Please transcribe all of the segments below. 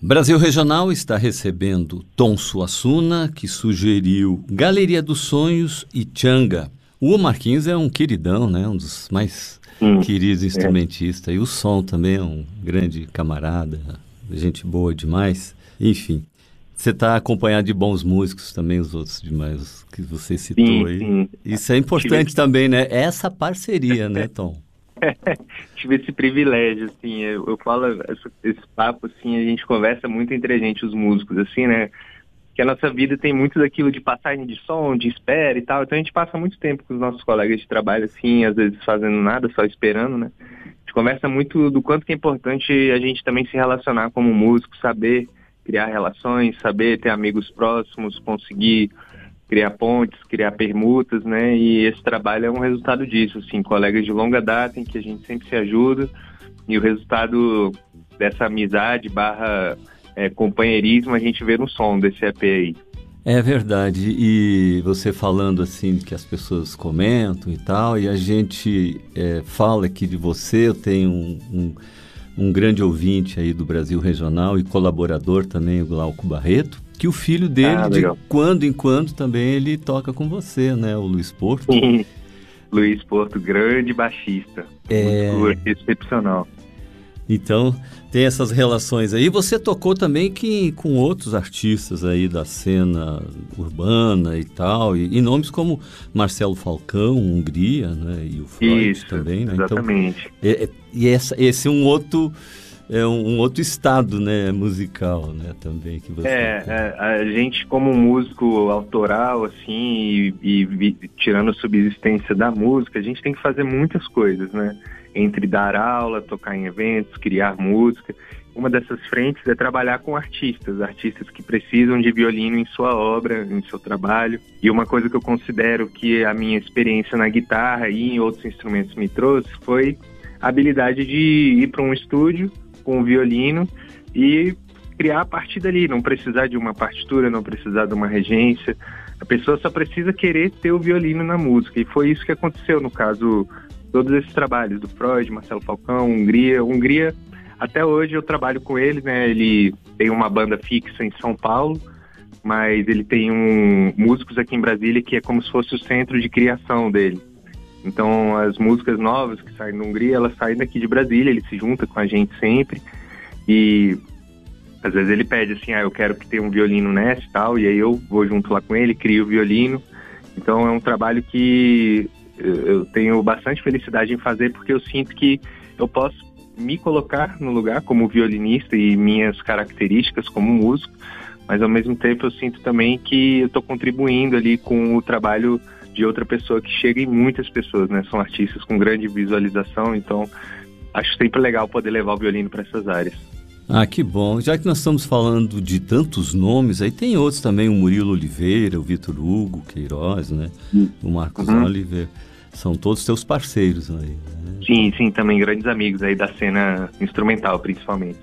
Brasil Regional está recebendo Tom Suassuna, que sugeriu Galeria dos Sonhos e Tchanga. O Marquinhos é um queridão, né? Um dos mais queridos instrumentistas. E o Som também é um grande camarada, gente boa demais. Enfim, você está acompanhado de bons músicos também, os outros demais que você citou aí. Sim. Isso é importante também, né? Essa parceria, né, Tom? Tive esse privilégio, assim, eu falo esse papo, assim, a gente conversa muito entre a gente, os músicos, assim, né, que a nossa vida tem muito daquilo de passagem de som, de espera e tal, então a gente passa muito tempo com os nossos colegas de trabalho, assim, às vezes fazendo nada, só esperando, né, a gente conversa muito do quanto que é importante a gente também se relacionar como músico, saber criar relações, saber ter amigos próximos, conseguir criar pontes, criar permutas, né, e esse trabalho é um resultado disso, assim, colegas de longa data em que a gente sempre se ajuda, e o resultado dessa amizade / companheirismo a gente vê no som desse EP aí. É verdade, e você falando assim que as pessoas comentam e tal, e a gente fala aqui de você, eu tenho um grande ouvinte aí do Brasil Regional e colaborador também, o Glauco Barreto, que o filho dele, de quando em quando, também ele toca com você, né? O Luiz Porto. Sim, Luiz Porto, grande baixista. Muito excepcional. Então, tem essas relações aí. Você tocou também com outros artistas aí da cena urbana e tal, e nomes como Marcelo Falcão, Hungria, né? E o Freud. Isso, também, né? Exatamente. Então, esse é um outro... É um outro estado, né, musical, né, também que você a gente como músico autoral, assim, e tirando a subsistência da música, a gente tem que fazer muitas coisas, né, entre dar aula, tocar em eventos, criar música. Uma dessas frentes é trabalhar com artistas que precisam de violino em sua obra, em seu trabalho. E uma coisa que eu considero que a minha experiência na guitarra e em outros instrumentos me trouxe foi a habilidade de ir para um estúdio com o violino e criar a partir dali, não precisar de uma partitura, não precisar de uma regência. A pessoa só precisa querer ter o violino na música, e foi isso que aconteceu no caso, todos esses trabalhos do Freud, Marcelo Falcão, Hungria, até hoje eu trabalho com ele, né? Ele tem uma banda fixa em São Paulo, mas ele tem músicos aqui em Brasília que é como se fosse o centro de criação dele. Então, as músicas novas que saem da Hungria, elas saem daqui de Brasília, ele se junta com a gente sempre, e às vezes ele pede assim, eu quero que tenha um violino nessa e tal, e aí eu vou junto lá com ele, crio o violino. Então, é um trabalho que eu tenho bastante felicidade em fazer, porque eu sinto que eu posso me colocar no lugar como violinista e minhas características como músico, mas ao mesmo tempo eu sinto também que eu estou contribuindo ali com o trabalho de outra pessoa que chega em muitas pessoas, né? São artistas com grande visualização, então acho sempre legal poder levar o violino para essas áreas. Ah, que bom. Já que nós estamos falando de tantos nomes, aí tem outros também, o Murilo Oliveira, o Vitor Hugo Queiroz, né? O Marcos Oliveira. São todos teus parceiros aí, né? Sim, também grandes amigos aí da cena instrumental, principalmente.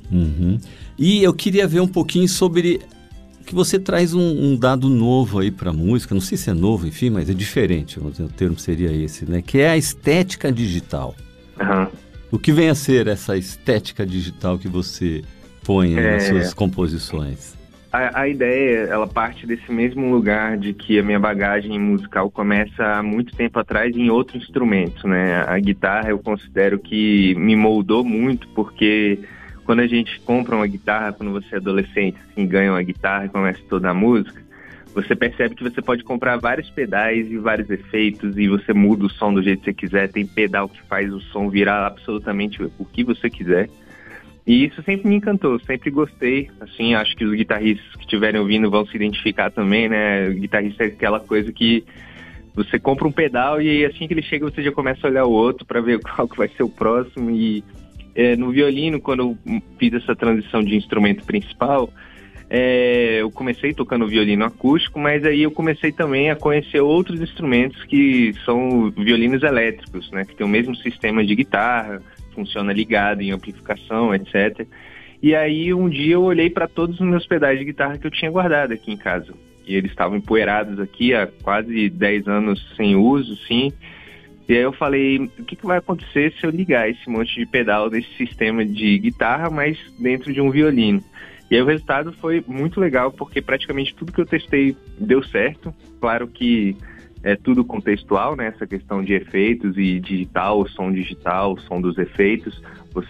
E eu queria ver um pouquinho sobre... que você traz um dado novo aí para a música, não sei se é novo, enfim, mas é diferente, vamos dizer, o termo seria esse, né? Que é a estética digital. O que vem a ser essa estética digital que você põe nas suas composições? A ideia, ela parte desse mesmo lugar de que a minha bagagem musical começa há muito tempo atrás em outro instrumento, né? A guitarra eu considero que me moldou muito, porque quando a gente compra uma guitarra, quando você é adolescente, assim, ganha uma guitarra e começa toda a música, você percebe que você pode comprar vários pedais e vários efeitos, e você muda o som do jeito que você quiser, tem pedal que faz o som virar absolutamente o que você quiser. E isso sempre me encantou, sempre gostei, assim, acho que os guitarristas que estiverem ouvindo vão se identificar também, né? O guitarrista é aquela coisa que você compra um pedal e assim que ele chega você já começa a olhar o outro para ver qual que vai ser o próximo. E no violino, quando eu fiz essa transição de instrumento principal, eu comecei tocando violino acústico, mas aí eu comecei também a conhecer outros instrumentos que são violinos elétricos, né? Que tem o mesmo sistema de guitarra, funciona ligado em amplificação, etc. E aí um dia eu olhei para todos os meus pedais de guitarra que eu tinha guardado aqui em casa. E eles estavam empoeirados aqui há quase 10 anos sem uso, sim. E aí eu falei, o que vai acontecer se eu ligar esse monte de pedal desse sistema de guitarra, mas dentro de um violino? E aí o resultado foi muito legal, porque praticamente tudo que eu testei deu certo. Claro que é tudo contextual, né? Essa questão de efeitos e digital, o som dos efeitos.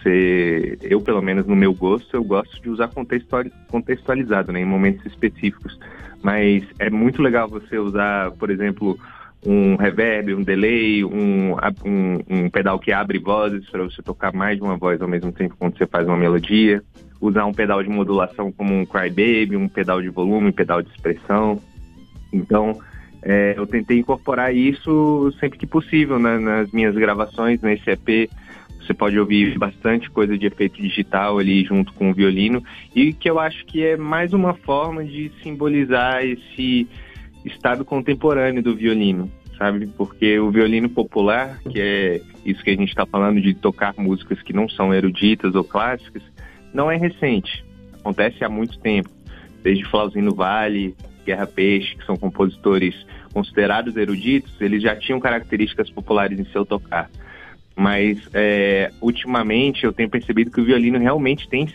Eu pelo menos no meu gosto, eu gosto de usar contextualizado, né? Em momentos específicos. Mas é muito legal você usar, por exemplo, um reverb, um delay, um pedal que abre vozes para você tocar mais de uma voz ao mesmo tempo quando você faz uma melodia. Usar um pedal de modulação como um Crybaby, um pedal de volume, um pedal de expressão. Então, eu tentei incorporar isso sempre que possível, né, nas minhas gravações, nesse EP. Você pode ouvir bastante coisa de efeito digital ali junto com o violino, e que eu acho que é mais uma forma de simbolizar esse estado contemporâneo do violino, sabe? Porque o violino popular, que é isso que a gente está falando de tocar músicas que não são eruditas ou clássicas, não é recente, acontece há muito tempo, desde Flauzino Vale, Guerra Peixe, que são compositores considerados eruditos, eles já tinham características populares em seu tocar. Mas, ultimamente, eu tenho percebido que o violino realmente tem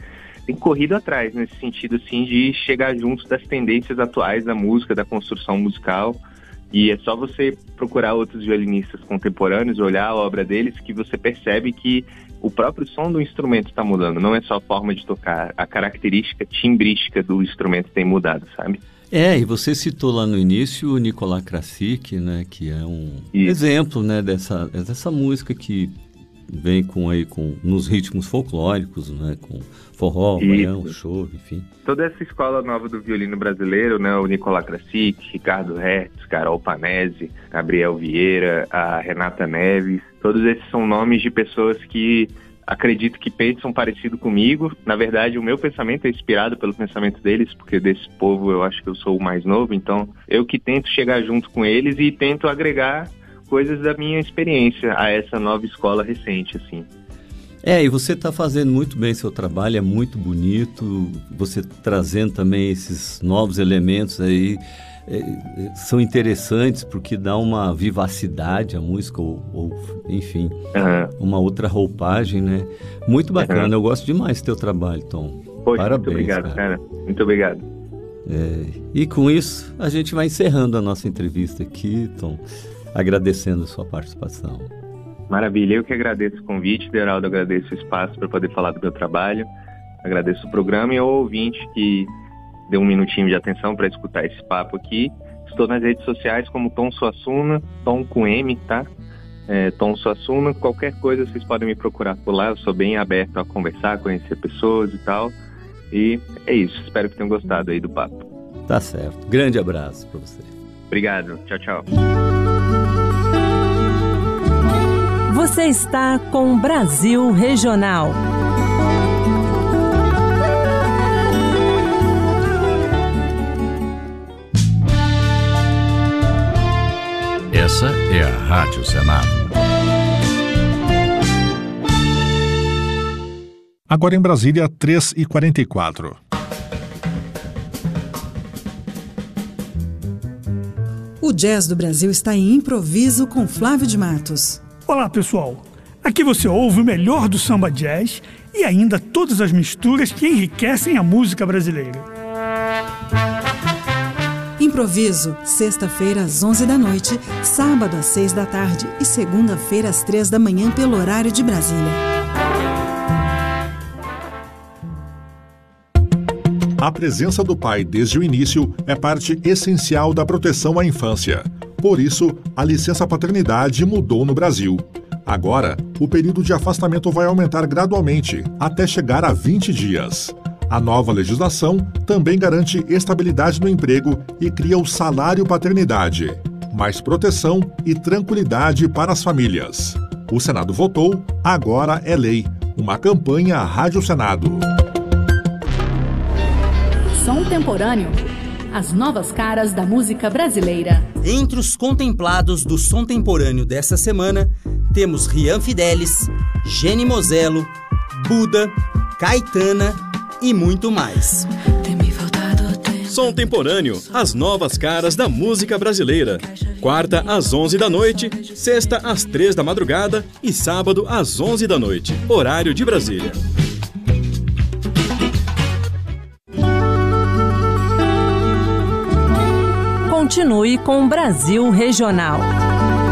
corrido atrás, nesse sentido, assim, de chegar junto das tendências atuais da música, da construção musical. E é só você procurar outros violinistas contemporâneos, olhar a obra deles, que você percebe que o próprio som do instrumento está mudando. Não é só a forma de tocar, a característica timbrística do instrumento tem mudado, sabe? E você citou lá no início o Nicolas Krasik, né, que é um exemplo, né, dessa música que vem nos ritmos folclóricos, né, com forró, baião, choro, enfim. Toda essa escola nova do violino brasileiro, né, o Nicolas Krasik, Ricardo Hertz, Carol Panese, Gabriel Vieira, a Renata Neves, todos esses são nomes de pessoas que acredito que pensam parecido comigo. Na verdade, o meu pensamento é inspirado pelo pensamento deles, porque desse povo eu acho que eu sou o mais novo, então eu que tento chegar junto com eles e tento agregar coisas da minha experiência a essa nova escola recente, assim. E você está fazendo muito bem seu trabalho, é muito bonito, você trazendo também esses novos elementos aí, são interessantes porque dá uma vivacidade à música, ou enfim, uma outra roupagem, né? Muito bacana, eu gosto demais do teu trabalho, Tom. Poxa, parabéns, muito obrigado, cara. Muito obrigado. E com isso, a gente vai encerrando a nossa entrevista aqui, Tom, agradecendo a sua participação. Maravilha, eu que agradeço o convite, Deraldo, agradeço o espaço para poder falar do meu trabalho, agradeço o programa e ao ouvinte que deu um minutinho de atenção para escutar esse papo aqui. Estou nas redes sociais como Tom Suassuna, Tom com M, tá? Tom Suassuna, qualquer coisa vocês podem me procurar por lá, eu sou bem aberto a conversar, conhecer pessoas e tal. E é isso, espero que tenham gostado aí do papo. Tá certo, grande abraço para você. Obrigado, tchau, tchau. Você está com Brasil Regional. Essa é a Rádio Senado. Agora em Brasília, 3h44. O Jazz do Brasil está em improviso com Flávio de Matos. Olá, pessoal. Aqui você ouve o melhor do samba jazz e ainda todas as misturas que enriquecem a música brasileira. Improviso, sexta-feira às 11 da noite, sábado às 6 da tarde e segunda-feira às 3 da manhã pelo horário de Brasília. A presença do pai desde o início é parte essencial da proteção à infância. Por isso, a licença paternidade mudou no Brasil. Agora, o período de afastamento vai aumentar gradualmente, até chegar a 20 dias. A nova legislação também garante estabilidade no emprego e cria o salário paternidade. Mais proteção e tranquilidade para as famílias. O Senado votou, agora é lei. Uma campanha Rádio Senado. Som Temporâneo. As novas caras da música brasileira. Entre os contemplados do Som Temporâneo dessa semana, temos Rian Fidelis, Geni Moselo, Buda, Caetana e muito mais. Som Temporâneo, as novas caras da música brasileira. Quarta às 11 da noite, sexta às 3 da madrugada e sábado às 11 da noite, horário de Brasília. Continue com o Brasil Regional.